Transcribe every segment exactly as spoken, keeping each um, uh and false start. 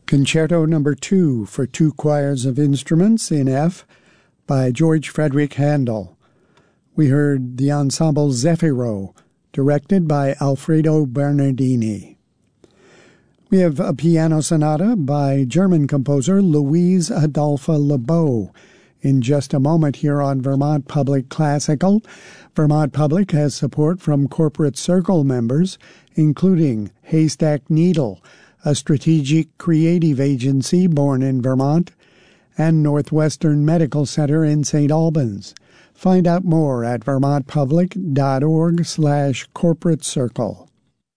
Concerto Number Two for Two Choirs of Instruments in F by George Frederick Handel. We heard the ensemble Zefiro, directed by Alfredo Bernardini. We have a piano sonata by German composer Louise Adolphe Lebeau. In just a moment here on Vermont Public Classical. Vermont Public has support from Corporate Circle members, including Haystack Needle, a strategic creative agency born in Vermont, and Northwestern Medical Center in Saint Albans. Find out more at vermontpublic.org slash corporate circle.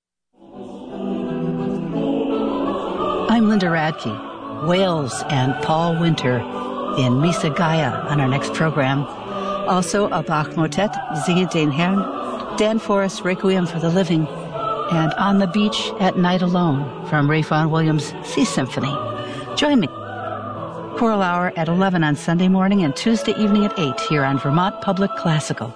I'm Linda Radke. Wales and Paul Winter in Misa Gaia on our next program. Also a Bach motet, Singe den Herrn, Dan Forrest, Requiem for the Living, and On the Beach at Night Alone from Ray Vaughan Williams' Sea Symphony. Join me. Choral Hour at eleven on Sunday morning and Tuesday evening at eight here on Vermont Public Classical.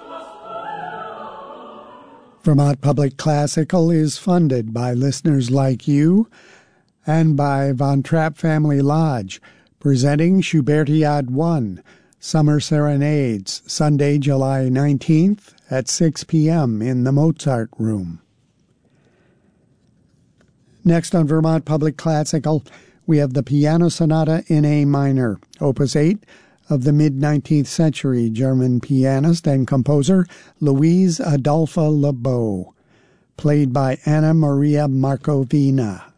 Vermont Public Classical is funded by listeners like you and by Von Trapp Family Lodge, presenting Schubertiad one, Summer Serenades, Sunday, July nineteenth at six p.m. in the Mozart Room. Next on Vermont Public Classical, we have the Piano Sonata in A minor, Opus eight, of the mid-nineteenth century German pianist and composer Louise Adolphe Lebeau, played by Anna Maria Markovina.